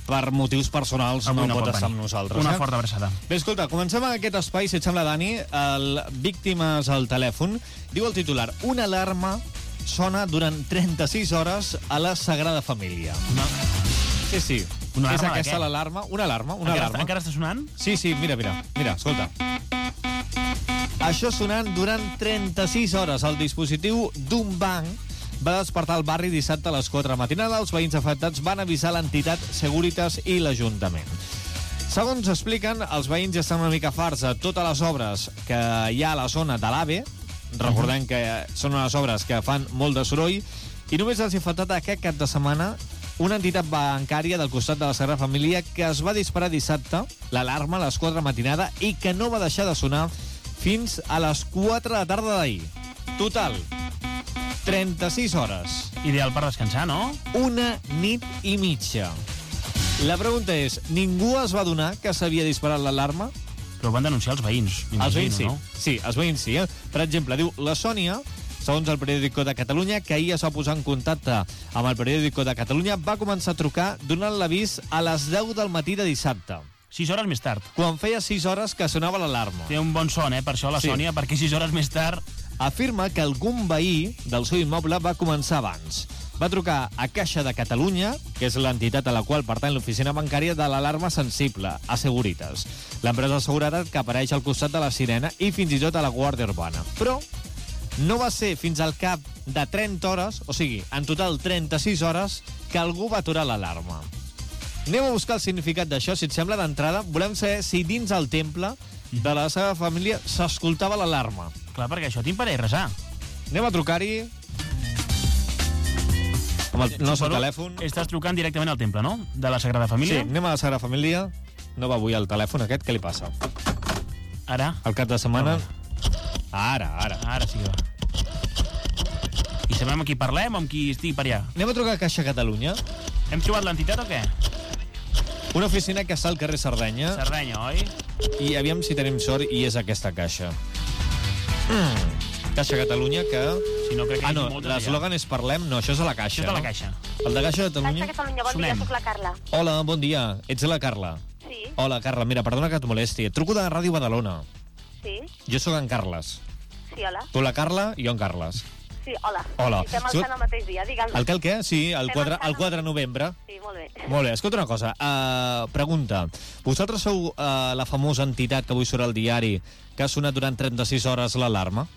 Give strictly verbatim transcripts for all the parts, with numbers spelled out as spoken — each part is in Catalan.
per motius personals Avui no, no pot pot estar venir. amb nosaltres. Una eh? forta abraçada. Bé, escolta, comencem aquest espai, si et sembla, Dani. El Víctimes al telèfon. Diu el titular: una alarma sona durant trenta-sis hores a la Sagrada Família. Una... Sí, sí. Una És alarma de aquesta què? l'alarma? Una alarma, una encara, alarma. encara està sonant? Sí, sí, mira, mira, mira, escolta. Això sonant durant trenta-sis hores. El dispositiu d'un banc va despertar el barri dissabte a les quatre matinada. Els veïns afectats van avisar l'entitat Securitas i l'Ajuntament. Segons expliquen, els veïns ja estan una mica farts de totes les obres que hi ha a la zona de l'AVE. Recordem que són unes obres que fan molt de soroll i només els ha faltat aquest cap de setmana una entitat bancària del costat de la Sagrada Família que es va disparar dissabte l'alarma a les quatre matinada i que no va deixar de sonar fins a les quatre de la tarda d'ahir. Total, trenta-sis hores. Ideal per descansar, no? Una nit i mitja. La pregunta és, ningú es va adonar que s'havia disparat l'alarma? Però ho van denunciar els veïns, Els veïns sí. no? Sí, els veïns sí. Eh? Per exemple, diu la Sònia, segons el Periódico de Catalunya, que ahir es va posar en contacte amb el Periódico de Catalunya, va començar a trucar donant l'avís a les deu del matí de dissabte. Sis hores més tard. Quan feia sis hores que sonava l'alarma. Té un bon son, eh, per això, la Sí. Sònia, perquè sis hores més tard... Afirma que algun veí del seu immoble va començar abans. Va trucar a Caixa de Catalunya, que és l'entitat a la qual pertany l'oficina bancària de l'alarma sensible, a Securitas, l'empresa de seguretat que apareix al costat de la sirena i fins i tot a la Guàrdia Urbana. Però no va ser fins al cap de trenta hores, o sigui, en total trenta-sis hores, que algú va aturar l'alarma. Anem a buscar el significat d'això, si et sembla, d'entrada. Volem saber si dins el temple de la seva família s'escoltava l'alarma. Clar, perquè això t'impedeix resar. Anem a trucar-hi amb el nostre Suposo telèfon. Estàs trucant directament al temple, no? De la Sagrada Sí, Família? anem a la Sagrada Família. No va avui el telèfon aquest, què li passa? Ara? El cap de setmana... No. Ara, ara. Ara sí que va. I sabem amb qui parlem o amb qui estigui per allà? Anem a trucar a Caixa Catalunya. Hem trobat l'entitat o què? Una oficina que està al carrer Sardenya. Sardenya, oi? I aviam si tenim sort i és aquesta caixa. Mm. Caixa Catalunya que... Si no, crec que Ah, hi no, hagi moltes allà. l'eslògan és Parlem. No, això és a la caixa. Això és de la no? Caixa. El de Caixa Catalunya... Caixa Catalunya, bon Sonem. dia, soc la Carla. Hola, bon dia. Ets la Carla? Sí, Hola, Carla. Mira, perdona que et molesti. Et truco de Ràdio Badalona. sí, Jo sóc en Carles. sí, hola. Tu la Carla i jo en Carles. Sí, hola. Hola. I estem al Su- sant el mateix dia, digue'm. El que el què? Sí, el Estem quatre, al sant el quatre de novembre. Sí, molt bé. Molt bé, escolta una cosa. Uh, pregunta. Vosaltres sou uh, la famosa entitat que avui surt al diari que ha sonat durant trenta-sis hores l'alarma?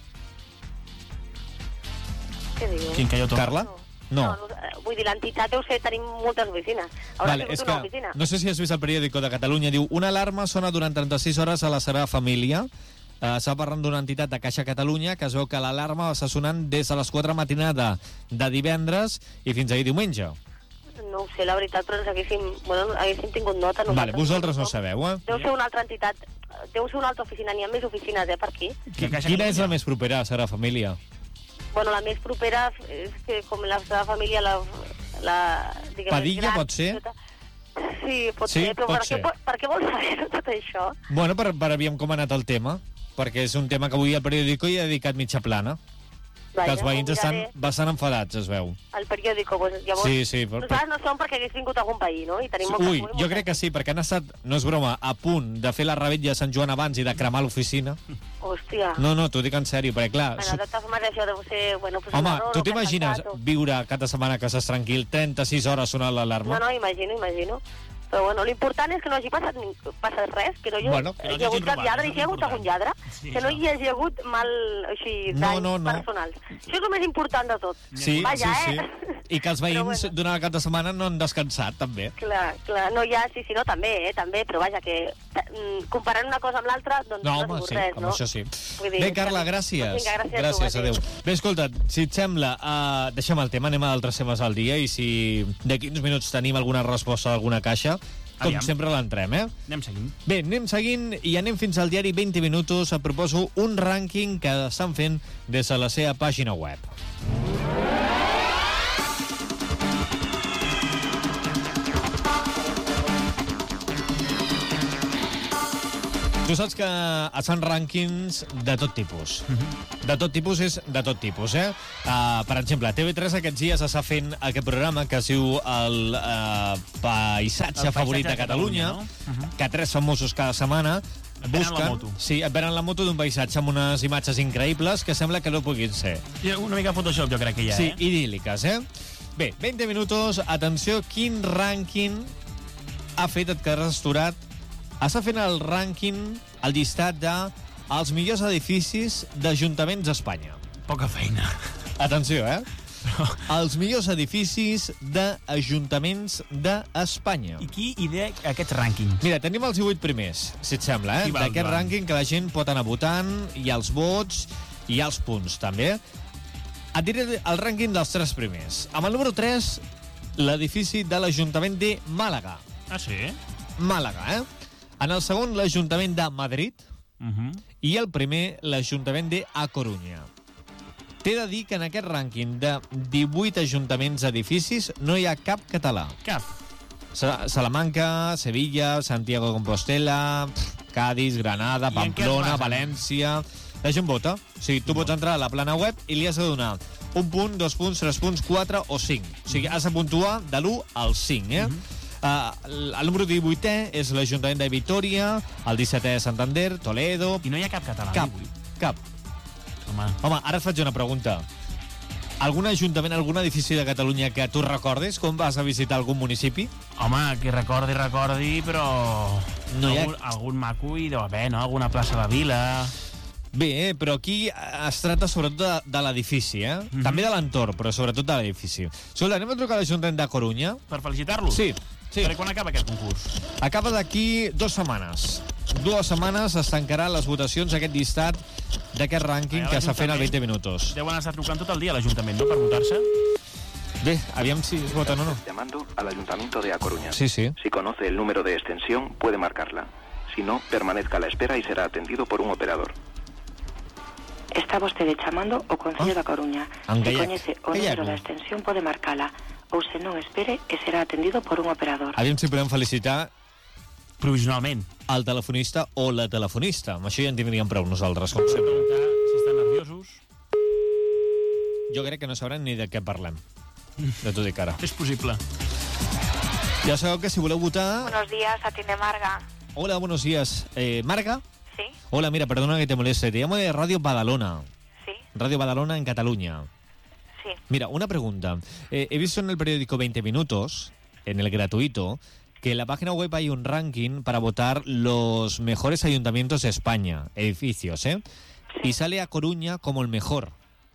Què dius? Quin que jo toco. Carla? No. no. no vull dir, l'entitat deu ser, tenim moltes oficines. Haurà Vale, sigut és una que, oficina. no sé si has vist el periòdico de Catalunya, diu una alarma sona durant trenta-sis hores a la Sagrada Família. Uh, S'ha parlant d'una entitat de Caixa Catalunya que es veu que l'alarma està sonant des de les quatre matinada de divendres i fins ahir diumenge. No ho sé, la veritat, però ens haguéssim, bueno, haguéssim tingut nota. Vale, vosaltres no sabeu, eh? Deu ser una altra entitat, deu ser una altra oficina, n'hi ha més oficines, eh, per aquí. Que Caixa Quina és Catalunya. la més propera a Sagrada Família? Bueno, la més propera és que com la seva família, la... la diguem, Padilla, gran, pot ser? tota- Sí, pot Sí, ser, però pot per, ser. Què, per què vols saber tot això? Bueno, per, per aviam com ha anat el tema, perquè és un tema que avui el periòdico hi ha dedicat mitja plana. Que els veïns estan bastant enfadats, es veu. El periòdico, doncs, llavors... Sí, sí. Per, Nosaltres no som perquè hagués vingut algun veí, no? I tenim molta Ui, por i jo molta- crec que sí, perquè han estat, no és broma, a punt de fer la rebetlla de Sant Joan abans i de cremar l'oficina. Hòstia. No, no, t'ho dic en sèrio, perquè clar... Bueno, de totes maneres, això deu ser... Bueno, pues Home, un error, tu o que t'imagines han saltat, viure cada setmana que estàs tranquil, trenta-sis hores sonant o- l'alarma? No, no, imagino, imagino. Però bueno, l'important és que no hagi passat, ni- passat res, que no hi, Bueno, que no hi ha hagut t'hagin cap robat, lladre, això i si hi ha és hagut algun important. lladre, Sí, que no això. hi hagi hagut mal, així, No, danys no, no. personals. Això és el més important de tot. Sí, Vaja, sí, eh? sí. I que els Però veïns bueno. durant el cap de setmana no han descansat, també. Clar, clar, no hi ha, sí, sí, no, també, eh, també, però vaja, que mm, comparant una cosa amb l'altra, doncs No, no, home, ha sigut sí, res, amb no? això sí. Vull dir, Bé, Carla, doncs gràcies. vinga, gràcies, gràcies, a tu, adéu. Bé, escolta't, si et sembla, uh, deixem el tema, anem a d'altres temes al dia, i si d'aquí uns minuts tenim alguna resposta d'alguna caixa, com Aviam. sempre l'entrem, eh? Anem seguint. Bé, anem seguint i anem fins al diari vint minuts. Et proposo un rànquing que estan fent des de la seva pàgina web. Tu saps que es fan rànquings de tot tipus. De tot tipus és de tot tipus, eh? Uh, per exemple, T V tres aquests dies està fent aquest programa que es diu el uh, Paisatge El Favorit de Paisatge de Catalunya, Catalunya, no? Uh-huh. que tres famosos cada setmana Et venen busquen... la moto. Sí, et venen la moto d'un paisatge amb unes imatges increïbles que sembla que no puguin ser. I una mica Photoshop, jo crec que hi ha, Sí, eh? idíl·liques, eh? Bé, vint minuts, atenció, quin rànquing ha fet, et quedaràs asturat. Està fent el rànquing, el llistat de els millors edificis d'ajuntaments d'Espanya. Poca feina. Atenció, eh? Els millors edificis d'ajuntaments d'Espanya. I qui idea aquest rànquing? Mira, tenim els divuit primers, si et sembla, eh? Qui va D'aquest endavant? rànquing que la gent pot anar votant, hi ha els vots, hi ha els punts, també. Et diré el rànquing dels tres primers. Amb el número tres, l'edifici de l'Ajuntament de Màlaga. Ah, sí? Màlaga, eh? En el segon, l'Ajuntament de Madrid. Uh -huh. I el primer, l'Ajuntament de A Corunya. T'he de dir que en aquest rànquing de divuit ajuntaments edificis no hi ha cap català. Cap. Sa- Salamanca, Sevilla, Santiago de Compostela, Cádiz, Granada, I en què es Pamplona, basen? València... La gent vota. O sigui, tu pots entrar a la plana web i li has de donar un punt, dos punts, tres punts, quatre o cinc. O sigui, has de puntuar de l'u al cinc, eh? Uh, el número divuitè és l'Ajuntament de Vitoria, el dissetè Santander, Toledo... I no hi ha cap català. Cap, divuit. cap. Home, Home, ara et faig una pregunta. Algun ajuntament, algun edifici de Catalunya que tu recordes quan vas a visitar algun municipi? home, que recordi, recordi, però... No hi ha- algun, algun maco hi deu haver, no? Alguna plaça de la vila... Bé, eh, però aquí es tracta sobretot de, de l'edifici, eh? Mhm. També de l'entorn, però sobretot de l'edifici. Escolta, anem a trucar a l'Ajuntament de Corunya. Per felicitar-los? Sí, sí. Però quan acaba aquest concurs? Acaba d'aquí dues setmanes. Dues setmanes es tancarà les votacions d'aquest llistat d'aquest rànquing Eh, que s'ha fet al l'Ajuntament- vint minuts. Deuen estar trucant tot el dia a l'Ajuntament, no?, per votar-se. Bé, aviam si es voten o no. Llamando al Ayuntamiento de A Coruña. Sí, sí. Si conoce el número de extensión, puede marcarla. Si no, permanezca a la espera y será atendido por un operador. Está vostede chamando ao Concello Ah. da Coruña. En Se gallec. coñece o Gallego. número da extensión, pode marcala. Ou se non, espere e será atendido por un operador. Aviam si podem felicitar Provisionalment. el telefonista o la telefonista. Amb això ja en tindríem prou nosaltres, com Hem de sempre. preguntar si estan nerviosos. Jo crec que no sabran ni de què parlem. De tot i cara. És possible. Ja sabeu que si voleu votar... Buenos días, atiende Marga. Hola, buenos días. Eh, Marga? ¿Sí? Hola, mira, perdona que te moleste. Te llamo de Radio Badalona. ¿Sí? Radio Badalona en Cataluña. Sí. Mira, una pregunta. Eh, he visto en el periódico veinte minutos, en el gratuito, que en la página web hay un ranking para votar los mejores ayuntamientos de España, edificios, ¿eh? Sí. Y sale a Coruña como el mejor.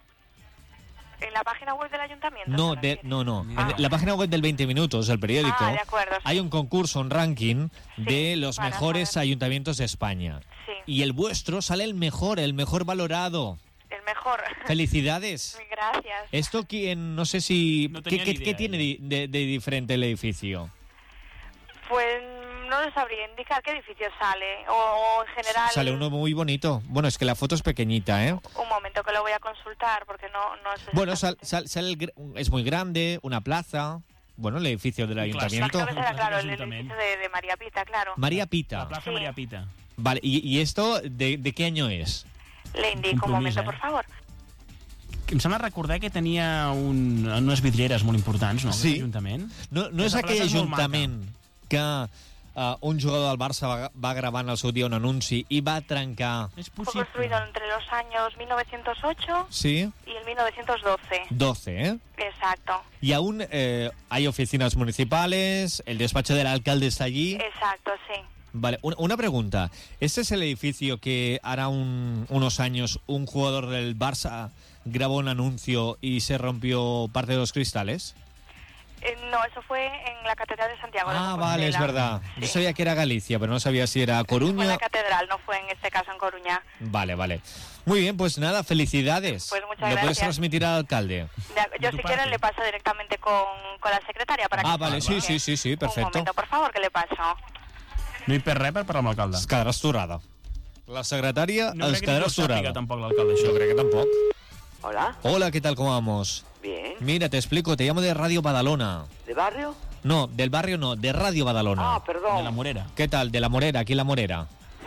¿En la página web del ayuntamiento? No, se de, refiere? no, no. Ah. En la página web del veinte minutos, del periódico, Ah, de acuerdo, sí. hay un concurso, un ranking Sí, de los para mejores saber. ayuntamientos de España. Sí. Y el vuestro sale el mejor, el mejor valorado. El mejor. Felicidades. Muy gracias. Esto quién, no sé si... No ¿Qué, tenía qué- ni idea, qué tiene ¿eh? de, de- de diferente el edificio? Pues no les sabría indicar qué edificio sale. O, o en general... Sale uno muy bonito. Bueno, es que la foto es pequeñita, ¿eh? Un momento que lo voy a consultar porque no, no sé. Bueno, sal- sal- sale el gr- es muy grande, una plaza. Bueno, el edificio del Un ayuntamiento. Imagino que será, claro, el Ayuntamiento. edificio de, de María Pita, claro. María La Pita. plaça Sí. Maria Pita. Vale, ¿y, y esto de, de qué año es? Le indico un Compromís, momento, eh? por favor. Em sembla recordar que tenia un, unes vidrieres molt importants, no? Sí. Aquest Ajuntament. No, no és Aquesta aquell plaça és molt ajuntament que uh, un jugador del Barça va, va gravar en el seu dia un anunci i va trencar... És Fue possible. construido entre los años mil novecientos ocho Sí, y el mil novecientos doce. doce, ¿eh? Exacto, Y aún eh, hay oficinas municipales, el despacho del alcalde está allí. exacto, sí. Vale, una, una pregunta. ¿Este es el edificio que hará un- unos años un jugador del Barça grabó un anuncio y se rompió parte de los cristales? Eh, no, eso fue en la Catedral de Santiago de Ah, Compostela. vale, es verdad. Sí. Yo sabía que era Galicia, pero no sabía si era Fue en Coruña. la Catedral, no fue en este caso en Coruña. Vale, vale. Muy bien, pues nada, felicidades. Pues muchas Lo puedes gracias. transmitir al alcalde. De- yo tu si parte. quieren le paso directamente con, con la secretaria para que... Ah, se vale, lo sí, explique. sí, sí, sí, perfecto. Un momento, por favor, que le paso. No hi perd res per parlar amb l'alcalde. Es quedarà esturada. La secretària No es crec que quedarà ningú sàpiga esturada. tampoc l'alcalde, això. Yo creo que tampoco. Hola, Hola, ¿qué tal? ¿Cómo vamos? bien. Mira, te explico, te llamo de Radio Badalona. ¿De barrio? No, del barrio no, de Radio Badalona. Ah, De la perdón. Morera. ¿Qué tal? De La Morera, aquí en La Morera. Sí.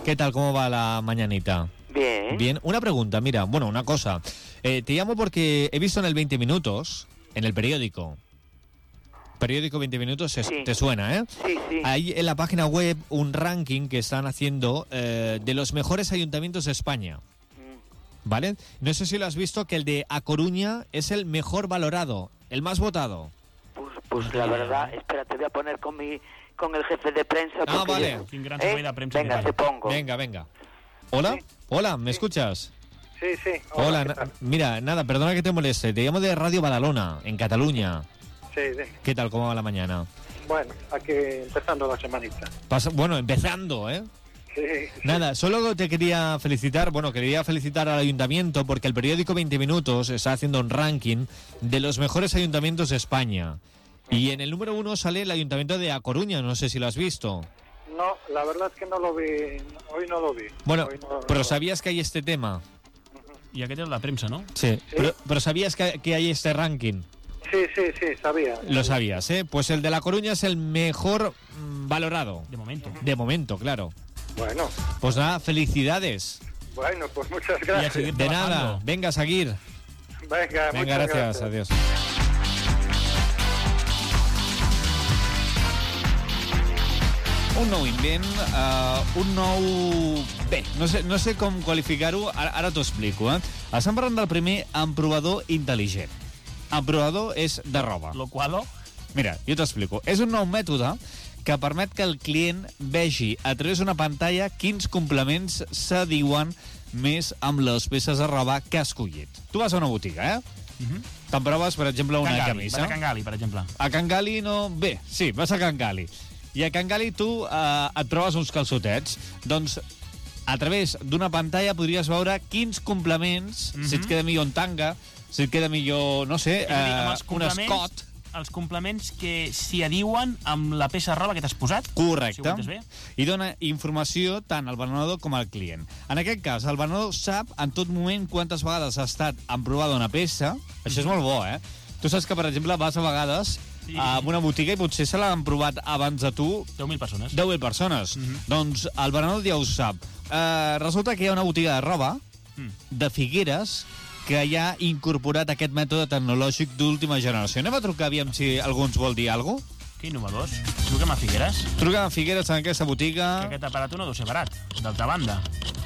¿Qué tal? ¿Cómo va la mañanita? Bien. Bien. Una pregunta, mira, bueno, una cosa. Eh, te llamo porque he visto en el veinte minutos, en el periódico, periódico veinte minutos, es, Sí. te suena, ¿eh? Sí, sí. Hay en la página web un ranking que están haciendo eh, de los mejores ayuntamientos de España. ¿Vale? No sé si lo has visto, que el de A Coruña es el mejor valorado, el más votado. Pues, pues la verdad, espera, te voy a poner con mi con el jefe de prensa. Ah, porque vale. yo- Quin gran ¿Eh? servei de premsa Venga, que te pongo. Venga, venga. ¿Hola? Hola, ¿me escuchas? Sí, sí. Hola, ¿qué na- tal? mira, nada, perdona que te moleste. Te llamo de Radio Badalona, en Cataluña. Sí, sí. ¿Qué tal? ¿Cómo va la mañana? Bueno, aquí empezando la semanita. Pasa- bueno, empezando, ¿eh? Sí, Nada, solo te quería felicitar, bueno, quería felicitar al ayuntamiento porque el periódico veinte minutos está haciendo un ranking de los mejores ayuntamientos de España. Y en el número uno sale el ayuntamiento de A Coruña, no sé si lo has visto. no, la verdad es que no lo vi, hoy no lo vi. Bueno, Hoy no- pero no- sabías que hay este tema. I aquest és la premsa, no? Sí. Pero, pero sabías que, que hay este ranking. Sí, sí, sí, sabía. Lo sabías, ¿eh? Pues el de La Coruña es el mejor mm, valorado. De momento. De momento, claro. Bueno, Pues nada, felicidades. bueno, pues muchas I a gracias. seguir De trabajando. nada, venga a seguir. Venga, Venga, muchas gracias, adiós. Un nou invent, uh, un nou... Bé, no sé, no sé com qualificar-ho, ara, ara t'ho explico, eh? Estem parlant del primer emprovador intel·ligent. Emprovador és de roba. Lo qual, Mira, jo t'explico. És un nou mètode que permet que el client vegi a través d'una pantalla quins complements s'adiuen més amb les peces de roba que ha escollit. Tu vas a una botiga, eh? uh -huh. Te'n proves, per exemple, una Can Gali, camisa. vas a Can Gali, per exemple. A Can Gali no... Bé, sí, vas a Can Gali. I a Can Gali tu eh, et trobes uns calçotets. Doncs a través d'una pantalla podries veure quins complements, Mhm. si et queda millor un tanga, si et queda millor, no sé, És a dir, amb eh, els un complements, escot. els complements que s'hi adiuen amb la peça de roba que t'has posat. Correcte. Si ho entes bé. I dona informació tant al venedor com al client. En aquest cas, el venedor sap en tot moment quantes vegades ha estat emprovada una peça. Això és molt bo, eh? Tu saps que, per exemple, vas a vegades Sí. a una botiga i potser se l'han provat abans de tu deu mil persones. deu mil persones. Mhm. Doncs el venedor ja ho sap. Uh, resulta que hi ha una botiga de roba Mm. de Figueres que ja ha incorporat aquest mètode tecnològic d'última generació. Anem a trucar, aviam si algú ens vol dir alguna cosa. Que innovadors. Truquem a Figueres, Truquem a Figueres en aquesta botiga. que aquest aparato no deu ser barat. D'altra banda.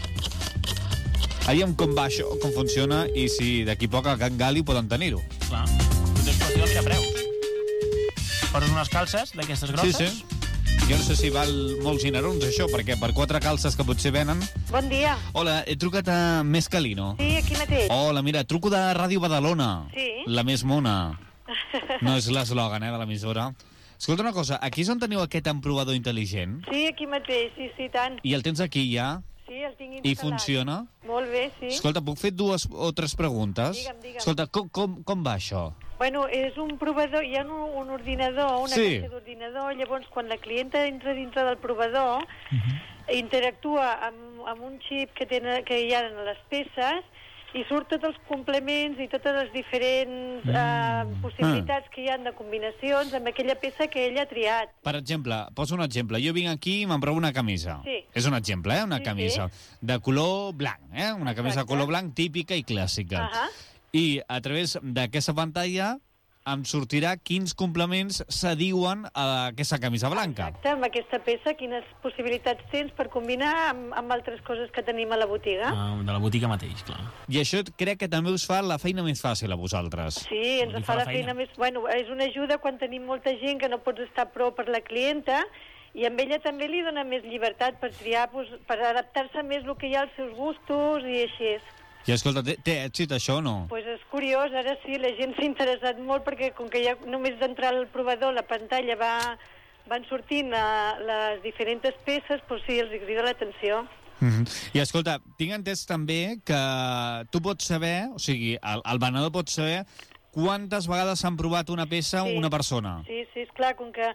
Aviam com va això, com funciona i si d'aquí poc a Can Gali poden tenir-ho. Clar. Tot és qüestió de mirar preus. Poses unes calces d'aquestes Sí, grosses. sí. Jo no sé si val molts dinerons, això, perquè per quatre calces que potser venen... Bon dia. Hola, he trucat a Mescalino. Sí, aquí mateix. Hola, mira, truco de Ràdio Badalona. Sí. La més mona. No és l'eslògan, eh, de l'emissora. Escolta una cosa, aquí és on teniu aquest emprovador intel·ligent? Sí, aquí mateix, sí, sí, tant. I el tens aquí ja? Sí, el tinc I instal·lat. funciona? Molt bé, sí. Escolta, puc fer dues o tres preguntes? Digue'm, digue'm. Escolta, com, com, com va això? Bueno, és un provador, hi ha un, un ordinador, una Sí. caixa d'ordinador, llavors quan la clienta entra dintre del provador, interactua amb, amb un xip que, tenen, que hi ha en les peces i surt tots els complements i totes les diferents eh, possibilitats que hi han de combinacions amb aquella peça que ella ha triat. Per exemple, poso un exemple. Jo vinc aquí i me'n provo una camisa. Sí. És un exemple, eh? Una Sí, camisa de color blanc, eh? Una camisa de Exacte. color blanc típica i clàssica. Ahà. I a través d'aquesta pantalla em sortirà quins complements s'adiuen a aquesta camisa blanca. Exacte, amb aquesta peça, quines possibilitats tens per combinar amb, amb altres coses que tenim a la botiga. Ah, de la botiga mateix, clar. I això crec que també us fa la feina més fàcil a vosaltres. Sí, ens Li fa fa la la feina feina. més... Bueno, és una ajuda quan tenim molta gent que no pots estar prou per la clienta i amb ella també li dona més llibertat per triar, doncs, per adaptar-se més el que hi ha als seus gustos i així. I escolta, té, té èxit això o no? Pues és curiós, ara sí, la gent s'ha interessat molt perquè com que ja només d'entrar al provador la pantalla va, van sortint uh, les diferents peces, doncs sí, els crida l'atenció. Mm -hmm. I escolta, tinc entès també que tu pots saber, o sigui, el, el venedor pot saber quantes vegades s'han provat una peça Sí. una persona. Sí, sí, és clar, com que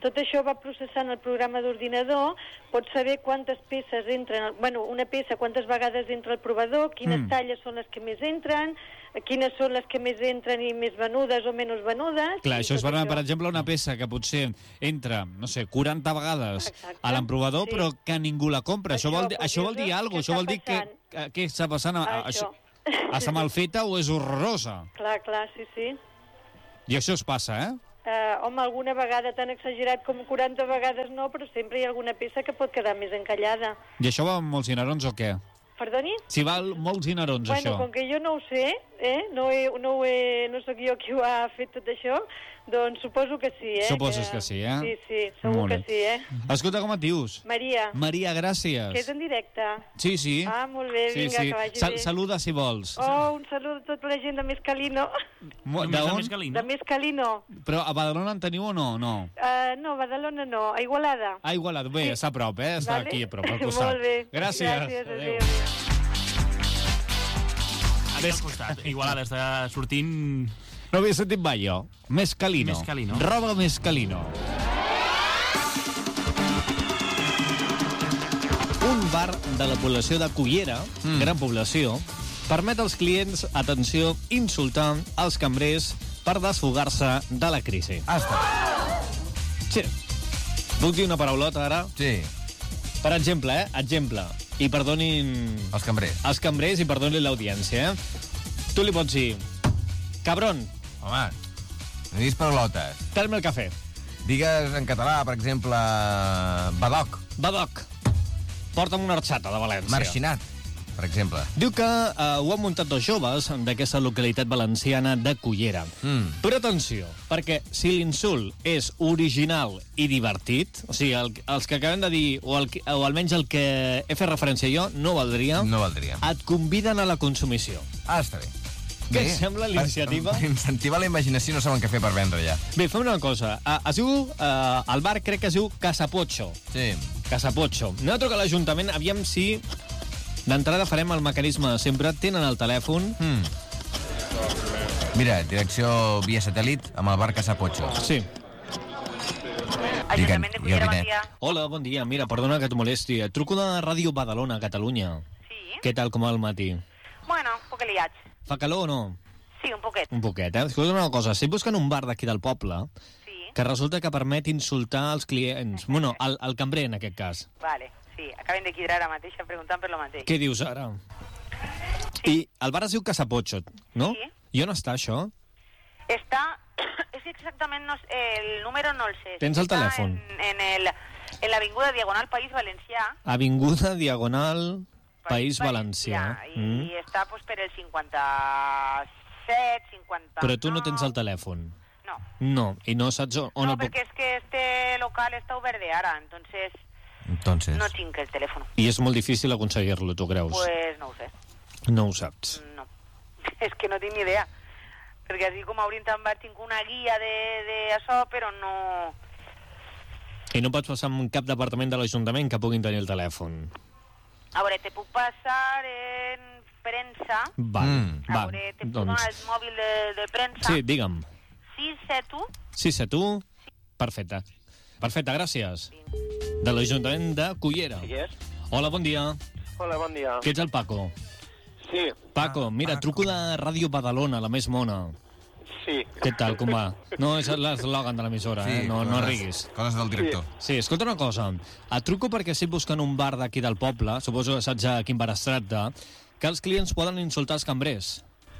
tot això va processant el programa d'ordinador, pots saber quantes peces entren, bueno, una peça, quantes vegades entra el provador, quines mm. talles són les que més entren, quines són les que més entren i més venudes o menys venudes. Clar, això és per, per exemple, una peça que potser entra, no sé, quaranta vegades Exacte. a l'emprovador, sí. però que ningú la compra. Això, això vol, això vol dir alguna cosa, això vol dir que, que, què està passant? A, això. això està mal feta o és horrorosa? Clar, clar, sí, sí. I això es passa, eh? Uh, home, alguna vegada tan exagerat com quaranta vegades no, però sempre hi ha alguna peça que pot quedar més encallada. I això va amb molts dinerons o què? Perdoni? Si val molts dinerons, bueno, això. Bueno, com que jo no ho sé, eh? no, he, no, ho he, no sóc jo qui ho ha fet tot això, doncs suposo que sí, eh? Suposes que, que sí, eh? Sí, sí, segur que sí, eh? Escolta, com et dius? Maria. Maria, gràcies. Que és en directe? Sí, sí. Ah, molt bé, sí, vinga, sí. que vagi Sal bé. Saluda, si vols. Oh, un salut a tota la gent de Mescalino. D'on? De Mescalino? De Mescalino. Però a Badalona en teniu o no? No, uh, no Badalona no, a Igualada. A Igualada, bé, sí. Està a prop, eh? Està vale. aquí a prop, al costat. Molt bé. Gràcies. Gràcies, adéu. adéu. Aquí al costat, Igualada està sortint... No havia sentit mai jo. Mescalino. Mescalino. Roba Mescalino. Un bar de la població de Cullera, mm. gran població, permet als clients, atenció, insultar els cambrers per desfogar-se de la crisi. Ah, està. Sí. Puc dir una paraulota ara? Sí. Per exemple, eh? Exemple. I perdonin... Els cambrers. Els cambrers i perdonin l'audiència, eh? Tu li pots dir... Cabron. Home, no diguis paraulotes. Tráeme el cafè. Digues en català, per exemple, badoc. Badoc. Porta'm una horxata de València. Marxinat, per exemple. Diu que eh, ho han muntat dos joves d'aquesta localitat valenciana de Cullera. Mm. Però atenció, perquè si l'insult és original i divertit, o sigui, el, els que acabem de dir, o, el, o almenys el que he fet referència jo, no valdria, no valdria. Et conviden a la consumició. Ah, està bé. Què et sembla l'iniciativa? Per incentivar la imaginació no saben què fer per vendre ja. Bé, fem una cosa. Uh, es diu, uh, el bar crec que es diu Casapocho. Sí. Casapocho. Anem a trucar a l'Ajuntament, aviam si d'entrada farem el mecanisme sempre. Tenen el telèfon. Mm. Mira, direcció via satèl·lit amb el bar Casapocho. Sí. Ajuntament de Cullera, bon dia. Hola, bon dia. Mira, perdona que et molesti. Et truco de Ràdio Badalona, Catalunya. Sí. Què tal, com va el matí? Bueno, un poc liats. Fa calor o no? Sí, un poquet. Un poquet, eh? Escolta una cosa, si busquen un bar d'aquí del poble, sí. que resulta que permet insultar els clients, bueno, el, el cambrer en aquest cas. Vale, sí, acaben de quedar ara mateix preguntant per lo mateix. Què dius ara? Sí. I el bar es diu Casapocho, no? Sí. I on està això? Està... És que exactament no, el número no el sé. Tens el està telèfon? En, en, el, en l'avinguda Diagonal País Valencià. Avinguda Diagonal País, País Valencià. I, mm. i està pues, per el cinquanta-set, cinquanta-nou... Però tu no tens el telèfon? No. No, i no saps on... No, el perquè és que este local està obert de ara, entonces... Entonces... No tinc el telèfon. I és molt difícil aconseguir-lo, tu creus? Pues no ho sé. No ho saps. No. És que no tinc ni idea. Perquè així com a Orient també tinc una guia de, de això, però no... I no pots passar en cap departament de l'Ajuntament que puguin tenir el telèfon? A veure, te puc passar en premsa. Val, mm. va. A veure, te puc doncs... donar el mòbil de, de premsa. Sí, digue'm. sis set u. sis set u. Perfecte. Perfecte, gràcies. De l'Ajuntament de Cullera. Sí, és? Hola, bon dia. Hola, bon dia. Que ets el Paco? Sí. Paco, mira, Paco. truco de Ràdio Badalona, la més mona. Sí. Què tal, com va? No és l'eslògan de l'emissora, eh? No, no riguis. Coses del director. Sí, escolta una cosa. Et truco perquè estic buscant un bar d'aquí del poble, suposo que saps a quin bar es tracta, que els clients poden insultar els cambrers.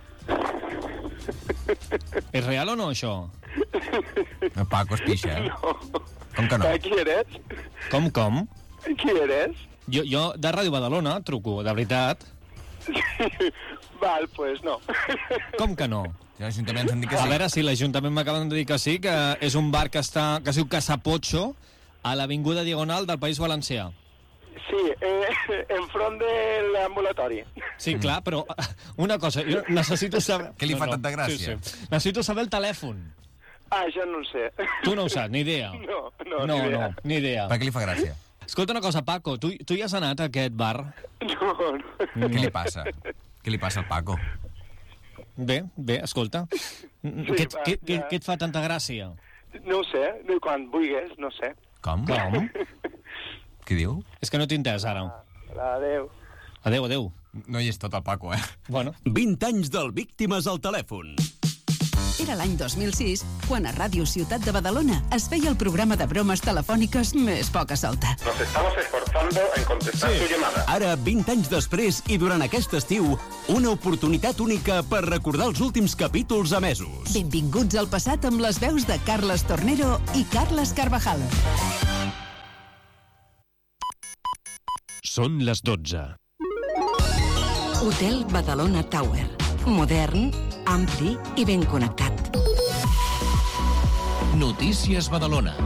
És real o no, això? El Paco es pixa, eh? No. Com que no? Eh, Qui eres? Com, com? Qui eres? Jo, jo de Ràdio Badalona truco, de veritat. Val, pues no. Com que no? Si l'Ajuntament s'han dit que A sí. veure, si l'Ajuntament m'acaben de dir que sí, que és un bar que està que es diu Casapocho, a l'avinguda Diagonal del País Valencià. Sí, eh, enfront de l'ambulatori. Sí, clar, però una cosa, jo necessito saber... Què li fa tanta gràcia? Sí, sí. Necessito saber el telèfon. Ah, jo no el sé. Tu no ho saps, ni idea. No, no, no, ni idea. no, ni idea. Per què li fa gràcia? Escolta una cosa, Paco, tu, tu ja has anat a aquest bar? No, no. Què li passa? Què li passa al Paco? Bé, bé, escolta. Sí, què, va, què, què, ja. què et fa tanta gràcia? No ho sé, quan vulguis, no sé. Com? Com? Què diu? És que no t'he entès, ara. Adéu. Adéu, adéu. No hi és tot el Paco, eh? Bueno. vint anys del Víctimes al telèfon. Era l'any dos mil sis, quan a Ràdio Ciutat de Badalona es feia el programa de bromes telefòniques més poca solta. Nos estamos esforzando en contestar sí. tu llamada. Ara, vint anys després i durant aquest estiu, una oportunitat única per recordar els últims capítols emesos. Benvinguts al passat amb les veus de Carles Tornero i Carles Carvajal. Són les dotze. Hotel Badalona Tower. Modern, ampli i ben connectat. Notícies Badalona.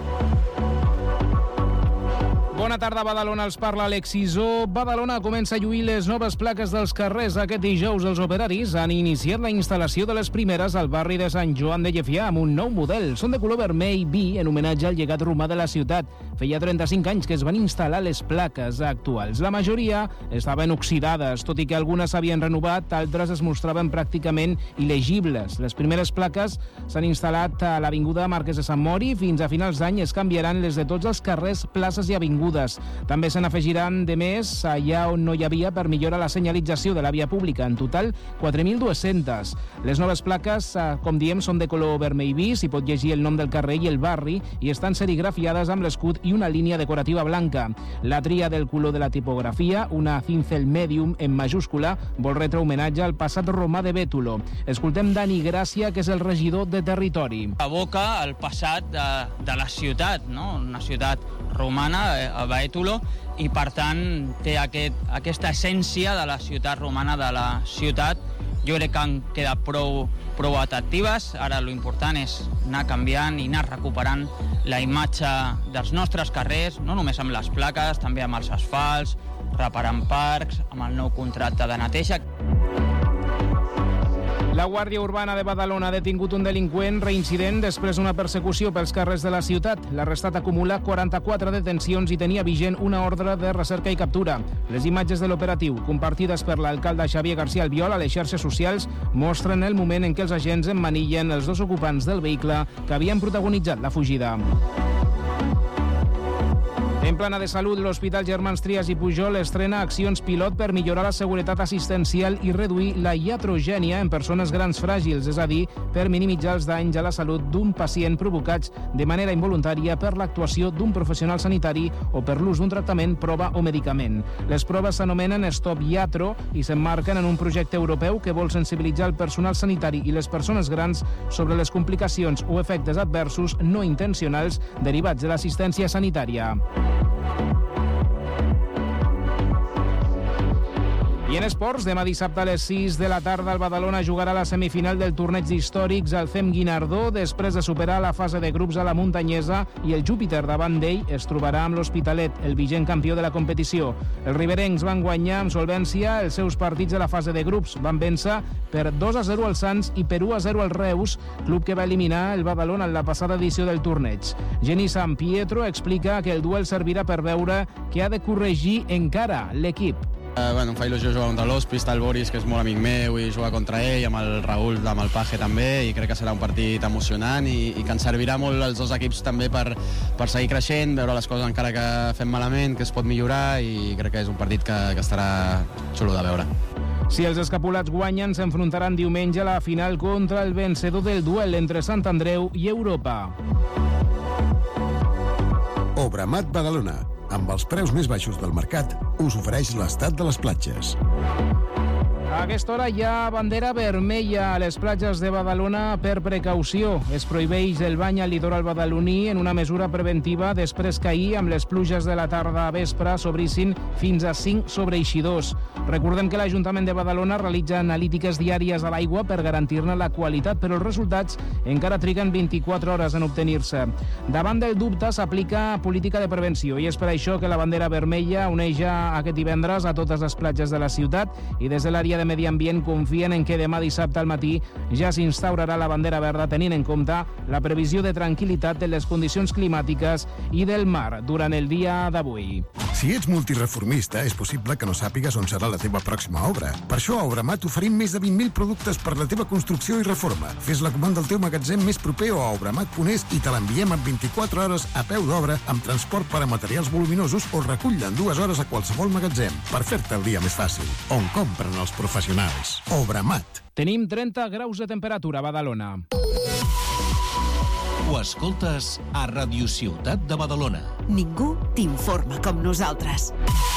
Bona tarda, Badalona, els parla Alexis O. Badalona comença a lluir les noves plaques dels carrers. Aquest dijous els operaris han iniciat la instal·lació de les primeres al barri de Sant Joan de Llefià amb un nou model. Són de color vermell vi en homenatge al llegat romà de la ciutat. Feia trenta-cinc anys que es van instal·lar les plaques actuals. La majoria estaven oxidades, tot i que algunes s'havien renovat, altres es mostraven pràcticament il·legibles. Les primeres plaques s'han instal·lat a l'Avinguda Marquès de Sant Mori. Fins a finals d'any es canviaran les de tots els carrers, places i avingudes. També se n'afegiran de més allà on no hi havia per millorar la senyalització de la via pública. En total, quatre mil dues-centes. Les noves plaques, com diem, són de color vermell vi, s'hi pot llegir el nom del carrer i el barri, i estan serigrafiades amb l'escut i una línia decorativa blanca. La tria del color de la tipografia, una cincel medium en majúscula, vol retre homenatge al passat romà de Bétulo. Escoltem Dani Gràcia, que és el regidor de Territori. Evoca el passat de, de la ciutat, no? Una ciutat romana, a Bétulo, i per tant té aquest, aquesta essència de la ciutat romana, de la ciutat. Jo crec que han quedat prou, prou atractives. Ara l'important és anar canviant i anar recuperant la imatge dels nostres carrers, no només amb les plaques, també amb els asfalts, reparant parcs, amb el nou contracte de neteja. La Guàrdia Urbana de Badalona ha detingut un delinqüent reincident després d'una persecució pels carrers de la ciutat. L'arrestat acumula quaranta-quatre detencions i tenia vigent una ordre de recerca i captura. Les imatges de l'operatiu, compartides per l'alcalde Xavier García Albiol a les xarxes socials, mostren el moment en què els agents emmanillen els dos ocupants del vehicle que havien protagonitzat la fugida. En plana de salut, l'Hospital Germans Trias i Pujol estrena accions pilot per millorar la seguretat assistencial i reduir la iatrogènia en persones grans fràgils, és a dir, per minimitzar els danys a la salut d'un pacient provocats de manera involuntària per l'actuació d'un professional sanitari o per l'ús d'un tractament, prova o medicament. Les proves s'anomenen Stop Iatro i s'emmarquen en un projecte europeu que vol sensibilitzar el personal sanitari i les persones grans sobre les complicacions o efectes adversos no intencionals derivats de l'assistència sanitària. I en esports, demà dissabte a les sis de la tarda el Badalona jugarà la semifinal del torneig d'històrics al Fem Guinardó després de superar la fase de grups a la muntanyesa, i el Júpiter davant d'ell es trobarà amb l'Hospitalet, el vigent campió de la competició. Els riberencs van guanyar amb solvència els seus partits de la fase de grups. Van vèncer per dos a zero al Sants i per u a zero al Reus, club que va eliminar el Badalona en la passada edició del torneig. Geni San Pietro explica que el duel servirà per veure què ha de corregir encara l'equip. Uh, bueno, em fa il·lusió jugar contra l'Hospi, està el Boris, que és molt amic meu, i jugar contra ell, amb el Raül, amb el Paje també, i crec que serà un partit emocionant i, i que ens servirà molt als dos equips també per, per seguir creixent, veure les coses encara que fem malament, que es pot millorar, i crec que és un partit que, que estarà xulo de veure. Si els escapulats guanyen, s'enfrontaran diumenge a la final contra el vencedor del duel entre Sant Andreu i Europa. Obramat Badalona, amb els preus més baixos del mercat, us ofereix l'estat de les platges. A aquesta hora hi ha bandera vermella a les platges de Badalona per precaució. Es prohibeix el bany al litoral badaloní en una mesura preventiva després que ahir, amb les pluges de la tarda a vespre, s'obrissin fins a cinc sobreeixidors. Recordem que l'Ajuntament de Badalona realitza analítiques diàries a l'aigua per garantir-ne la qualitat, però els resultats encara triguen vint-i-quatre hores en obtenir-se. Davant del dubte s'aplica política de prevenció i és per això que la bandera vermella uneix aquest divendres a totes les platges de la ciutat, i des de l'àrea de Medi Ambient confien en que demà dissabte al matí ja s'instaurarà la bandera verda, tenint en compte la previsió de tranquil·litat de les condicions climàtiques i del mar durant el dia d'avui. Si ets multireformista, és possible que no sàpigues on serà la teva pròxima obra. Per això a Obramat oferim més de vint mil productes per la teva construcció i reforma. Fes la comanda al teu magatzem més proper o a obramat punt es i te l'enviem en vint-i-quatre hores a peu d'obra amb transport per a materials voluminosos o recull-la en dues hores a qualsevol magatzem per fer-te el dia més fàcil. On compren els professionals. Obramat. Tenim trenta graus de temperatura a Badalona. Ho escoltes a Radio Ciutat de Badalona. Ningú t'informa com nosaltres.